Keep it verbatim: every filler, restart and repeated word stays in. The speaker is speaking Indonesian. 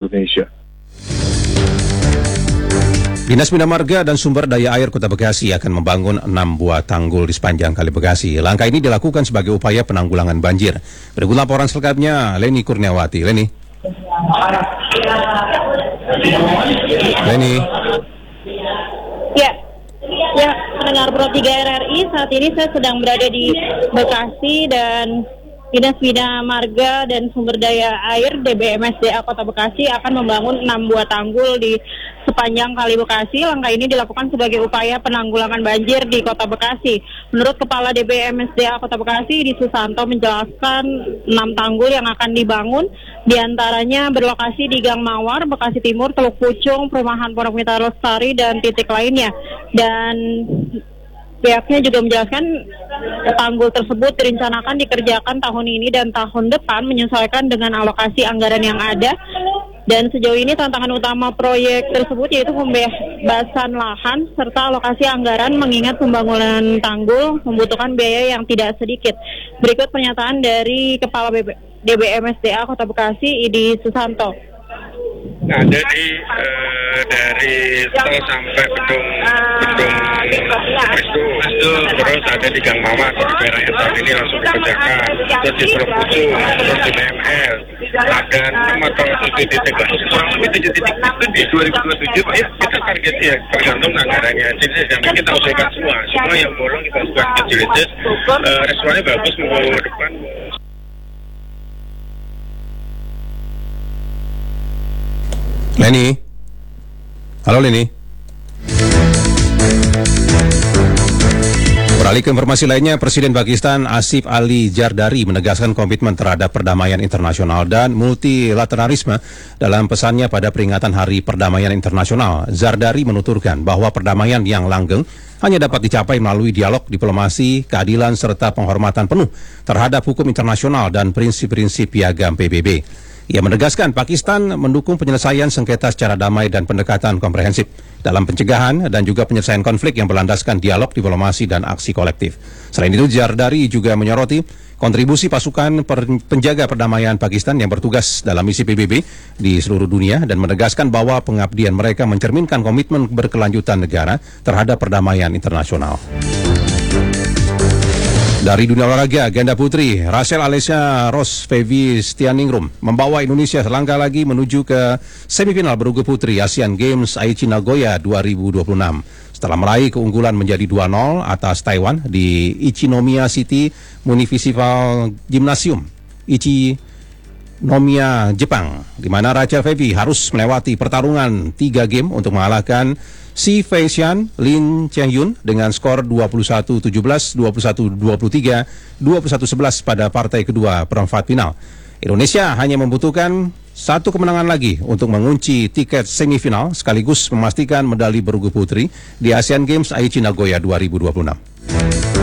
Indonesia. Dinas Bina Marga dan Sumber Daya Air Kota Bekasi akan membangun enam buah tanggul di sepanjang Kali Bekasi. Langkah ini dilakukan sebagai upaya penanggulangan banjir. Berikut laporan selengkapnya, Leni Kurniawati. Leni. Leni. Ya, ya, pendengar Pro tiga R R I, saat ini saya sedang berada di Bekasi dan Dinas Bina Marga dan Sumber Daya Air D B M S D A Kota Bekasi akan membangun enam buah tanggul di sepanjang Kali Bekasi. Langkah ini dilakukan sebagai upaya penanggulangan banjir di Kota Bekasi. Menurut Kepala D B M S D A Kota Bekasi, Di Susanto, menjelaskan enam tanggul yang akan dibangun diantaranya berlokasi di Gang Mawar, Bekasi Timur, Teluk Pucung, Perumahan Pondok Mitra Lestari, dan titik lainnya. Dan pihaknya juga menjelaskan tanggul tersebut direncanakan dikerjakan tahun ini dan tahun depan menyesuaikan dengan alokasi anggaran yang ada. Dan sejauh ini tantangan utama proyek tersebut yaitu pembebasan lahan serta alokasi anggaran, mengingat pembangunan tanggul membutuhkan biaya yang tidak sedikit. Berikut pernyataan dari Kepala D B M S D A Kota Bekasi, Idi Susanto. Nah, jadi uh, dari tol sampai gedung gedung Restu, terus ada di Gang Mama, di daerah Etan ini langsung dikerjakan, terus di Teluk Pucung, terus di B M L, ada enam atau tujuh titik lah, kurang lebih tujuh titik itu di dua ribu dua puluh tujuh, Pak, ya kita target ya tergantung anggarannya. Jadi sampai kita usahakan semua, semua yang bolong kita usahakan kecil-kecil, uh, responnya bagus minggu depan. Leni. Halo Leni. Beralih ke informasi lainnya, Presiden Pakistan Asif Ali Zardari menegaskan komitmen terhadap perdamaian internasional dan multilateralisme dalam pesannya pada peringatan Hari Perdamaian Internasional. Zardari menuturkan bahwa perdamaian yang langgeng hanya dapat dicapai melalui dialog, diplomasi, keadilan, serta penghormatan penuh terhadap hukum internasional dan prinsip-prinsip piagam P B B. Ia menegaskan Pakistan mendukung penyelesaian sengketa secara damai dan pendekatan komprehensif dalam pencegahan dan juga penyelesaian konflik yang berlandaskan dialog, diplomasi, dan aksi kolektif. Selain itu, Zardari juga menyoroti kontribusi pasukan penjaga perdamaian Pakistan yang bertugas dalam misi P B B di seluruh dunia dan menegaskan bahwa pengabdian mereka mencerminkan komitmen berkelanjutan negara terhadap perdamaian internasional. Dari dunia olahraga, ganda putri Rachel Alessia Ross Fevi Stianingrum membawa Indonesia selangkah lagi menuju ke semifinal bergu putri Asian Games Aichi Nagoya dua ribu dua puluh enam. Setelah meraih keunggulan menjadi dua nol atas Taiwan di Ichinomiya City Municipal Gymnasium Ichinomiya, Jepang, di mana Rachel Fevi harus melewati pertarungan tiga game untuk mengalahkan Si Feixian Lin Chaehyun dengan skor dua puluh satu tujuh belas, dua puluh satu dua puluh tiga, dua puluh satu sebelas pada partai kedua perempat final. Indonesia hanya membutuhkan satu kemenangan lagi untuk mengunci tiket semifinal sekaligus memastikan medali bergu putri di Asian Games Aichi Nagoya dua ribu dua puluh enam.